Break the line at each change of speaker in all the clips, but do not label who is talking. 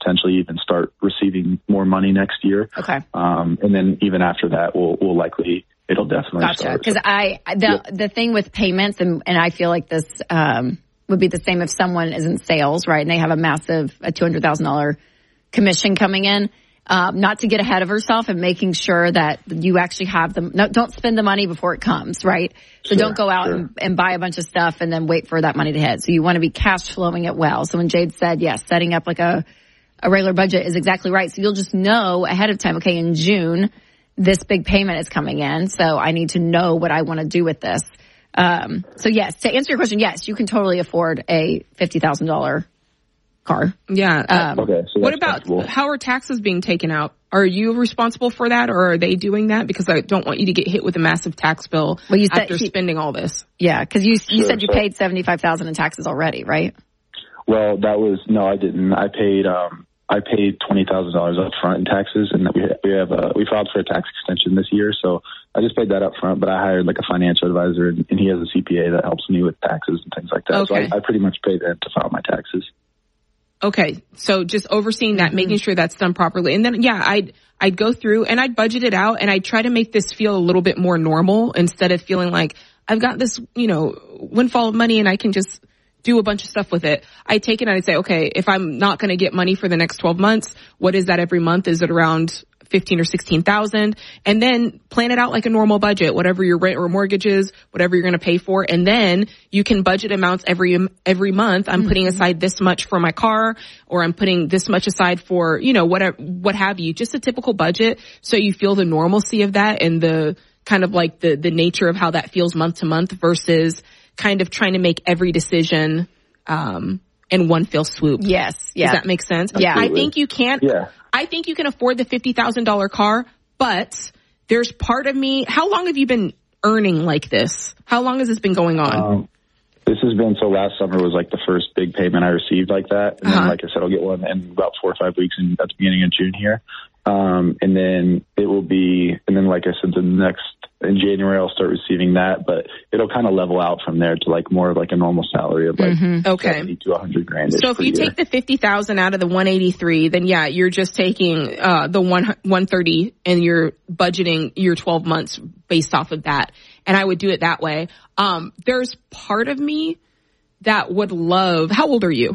potentially even start receiving more money next year.
Okay.
And then even after that, we'll likely, it'll definitely start.
Because the thing with payments, and I feel like this would be the same if someone is in sales, right? And they have a $200,000 commission coming in. Not to get ahead of herself and making sure that you actually have them. No, don't spend the money before it comes, right? So don't go out and buy a bunch of stuff and then wait for that money to hit. So you want to be cash flowing it well. So when Jade said, yes, setting up like a regular budget is exactly right. So you'll just know ahead of time, okay, in June, this big payment is coming in. So I need to know what I want to do with this. So yes, to answer your question, yes, you can totally afford a $50,000 car.
Yeah.
Okay. So
what about how are taxes being taken out? Are you responsible for that, or are they doing that? Because I don't want you to get hit with a massive tax bill after spending all this.
Yeah, because you said you paid $75,000 in taxes already, right?
Well, I didn't. I paid $20,000 up front in taxes, and we filed for a tax extension this year, so I just paid that up front. But I hired like a financial advisor, and he has a CPA that helps me with taxes and things like that.
Okay.
So I pretty much pay them to file my taxes.
Okay, so just overseeing that, making sure that's done properly. And then, I'd go through and I'd budget it out, and I'd try to make this feel a little bit more normal instead of feeling like I've got this, windfall of money and I can just do a bunch of stuff with it. I'd take it and I'd say, okay, if I'm not going to get money for the next 12 months, what is that every month? Is it around 15 or 16,000? And then plan it out like a normal budget, whatever your rent or mortgage is, whatever you're going to pay for. And then you can budget amounts every month. I'm putting aside this much for my car, or I'm putting this much aside for, whatever, what have you, just a typical budget. So you feel the normalcy of that and the kind of like the nature of how that feels month to month versus kind of trying to make every decision, in one fell swoop.
Yes. Yeah.
Does that make sense?
Yeah.
I think you can. Yeah. I think you can afford the $50,000 car, but there's part of me. How long have you been earning like this? How long has this been going on?
This has been, so last summer was like the first big payment I received like that. And then, like I said, I'll get one in about 4 or 5 weeks at the beginning of June here. And then it will be, and then like I said, in January, I'll start receiving that, but it'll kind of level out from there to like more of like a normal salary of like 70 to 100 grand.
So if you take the 50,000 out of the 183, then yeah, you're just taking, the 130 and you're budgeting your 12 months based off of that. And I would do it that way. There's part of me that would love, how old are you?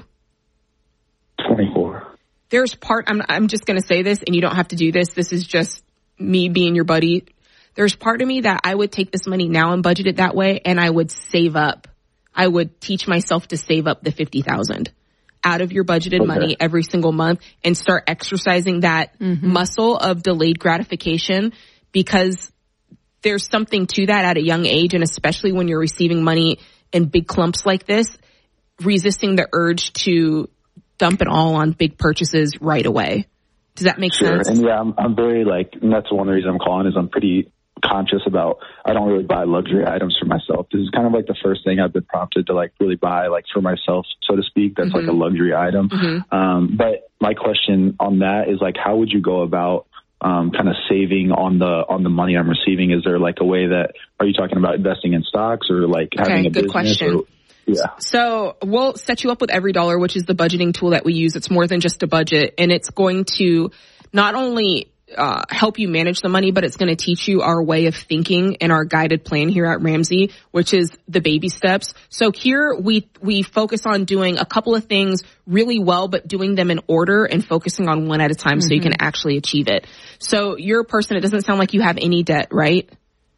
24.
There's I'm just going to say this, and you don't have to do this. This is just me being your buddy. There's part of me that I would take this money now and budget it that way, and I would save up. I would teach myself to save up the $50,000 out of your budgeted money every single month and start exercising that muscle of delayed gratification, because there's something to that at a young age, and especially when you're receiving money in big clumps like this, resisting the urge to dump it all on big purchases right away. Does that make sense?
And yeah, I'm very and that's one of the reasons I'm calling is I'm pretty conscious about, I don't really buy luxury items for myself. This is kind of like the first thing I've been prompted to like really buy like for myself, so to speak. That's like a luxury item. But my question on that is like, how would you go about kind of saving on the money I'm receiving? Is there like a way that, are you talking about investing in stocks or like having a
good
business?
Question.
Yeah.
So we'll set you up with EveryDollar, which is the budgeting tool that we use. It's more than just a budget, and it's going to not only help you manage the money, but it's going to teach you our way of thinking and our guided plan here at Ramsey, which is the baby steps. So here we focus on doing a couple of things really well, but doing them in order and focusing on one at a time so you can actually achieve it. So you're a person, it doesn't sound like you have any debt, right?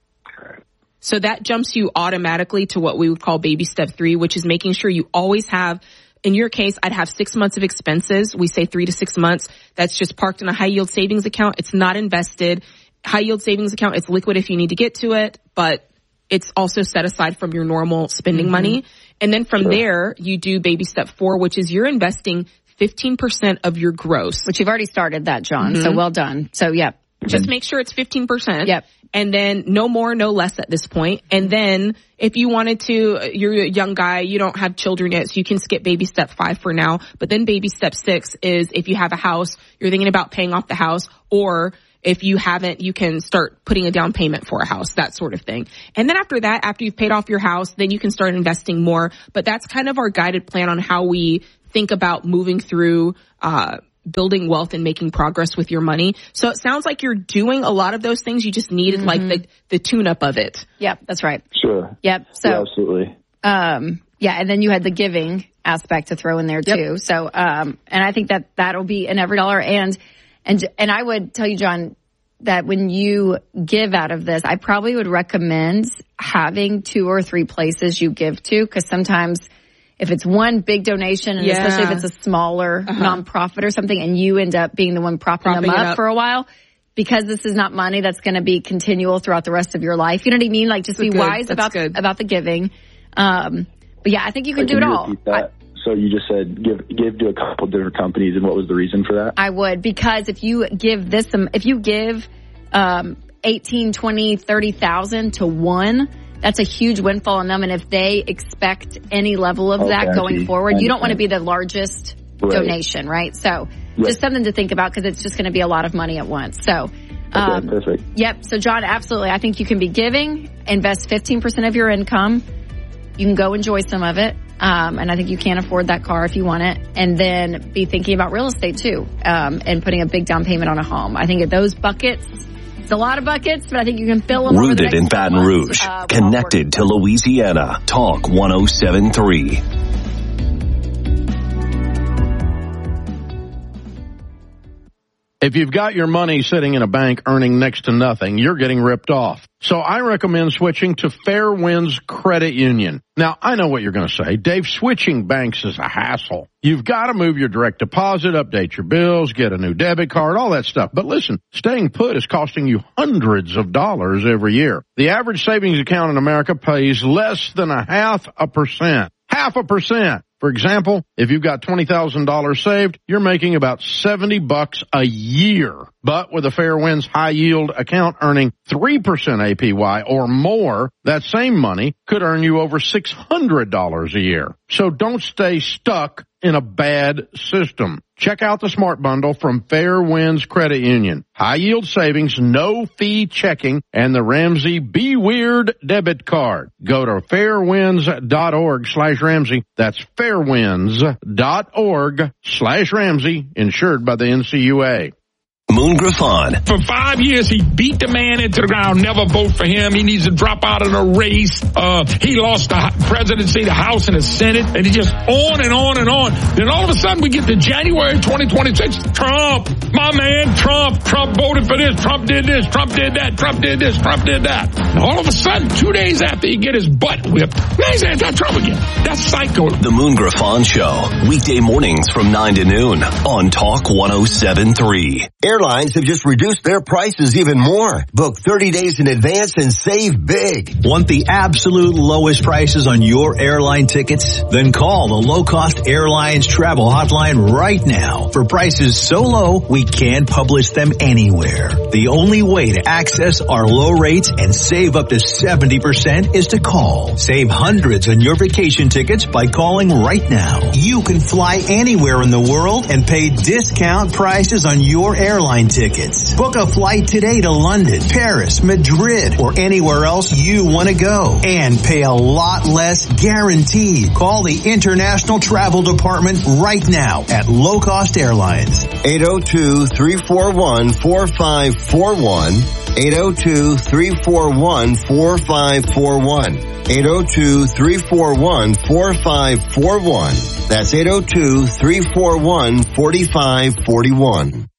So that jumps you automatically to what we would call baby step 3, which is making sure you always have, in your case, I'd have 6 months of expenses. We say 3 to 6 months. That's just parked in a high yield savings account. It's not invested. High yield savings account, it's liquid if you need to get to it, but it's also set aside from your normal spending money. And then from there, you do baby step 4, which is you're investing 15% of your gross.
Which you've already started that, John. So well done. So, yep.
Just make sure it's 15%.
Yep.
And then no more, no less at this point. And then if you wanted to, you're a young guy, you don't have children yet, so you can skip baby step 5 for now. But then baby step 6 is if you have a house, you're thinking about paying off the house, or if you haven't, you can start putting a down payment for a house, that sort of thing. And then after that, after you've paid off your house, then you can start investing more. But that's kind of our guided plan on how we think about moving through, building wealth and making progress with your money. So it sounds like you're doing a lot of those things. You just needed like the tune-up of it.
Yep, that's right.
Sure.
Yep. So,
yeah, absolutely.
And then you had the giving aspect to throw in there too.
Yep.
So, and I think that'll be in every dollar. And I would tell you, John, that when you give out of this, I probably would recommend having 2 or 3 places you give to, because sometimes if it's one big donation, and especially if it's a smaller nonprofit or something, and you end up being the one propping them up for a while, because this is not money that's going to be continual throughout the rest of your life. You know what I mean? Like, just be wise about the giving. But yeah, I think you can do it all.
So you just said give to a couple different companies, and what was the reason for that?
I would, because if you give 18, 20, 30,000 to one, that's a huge windfall on them. And if they expect any level of that going forward, you don't want to be the largest donation, right? So just something to think about, because it's just going to be a lot of money at once. So,
perfect.
Yep. So John, absolutely. I think you can be giving, invest 15% of your income. You can go enjoy some of it. And I think you can afford that car if you want it, and then be thinking about real estate too, and putting a big down payment on a home. I think at those buckets, it's a lot of buckets, but I think you can fill them.
Rooted in Baton Rouge, connected to Louisiana. Talk 107.3.
If you've got your money sitting in a bank earning next to nothing, you're getting ripped off. So I recommend switching to Fairwinds Credit Union. Now, I know what you're going to say. Dave, switching banks is a hassle. You've got to move your direct deposit, update your bills, get a new debit card, all that stuff. But listen, staying put is costing you hundreds of dollars every year. The average savings account in America pays less than 0.5%. 0.5%. For example, if you've got $20,000 saved, you're making about $70 a year. But with a Fairwinds high yield account earning 3% APY or more, that same money could earn you over $600 a year. So don't stay stuck in a bad system. Check out the Smart Bundle from Fairwinds Credit Union. High yield savings, no fee checking, and the Ramsey Be Weird debit card. Go to fairwinds.org/Ramsey. That's fairwinds.org/Ramsey, insured by the NCUA.
Moon Griffon.
For 5 years, he beat the man into the ground. Never vote for him. He needs to drop out of the race. He lost the presidency, the House, and the Senate, and he just on and on and on. Then all of a sudden, we get to January 2026. Trump, my man, Trump voted for this. Trump did this. Trump did that. Trump did this. Trump did that. And all of a sudden, 2 days after he get his butt whipped, now he's anti-Trump again. That's psycho.
The Moon Griffon Show, weekday mornings from 9 to noon on Talk 107.3.
Airlines have just reduced their prices even more. Book 30 days in advance and save big.
Want the absolute lowest prices on your airline tickets? Then call the Low Cost Airlines Travel Hotline right now for prices so low we can't publish them anywhere. The only way to access our low rates and save up to 70% is to call. Save hundreds on your vacation tickets by calling right now. You can fly anywhere in the world and pay discount prices on your airline tickets. Book a flight today to London, Paris, Madrid, or anywhere else you want to go. And pay a lot less guaranteed. Call the International Travel Department right now at Low Cost Airlines.
802-341-4541. 802-341-4541. 802-341-4541. That's 802-341-4541.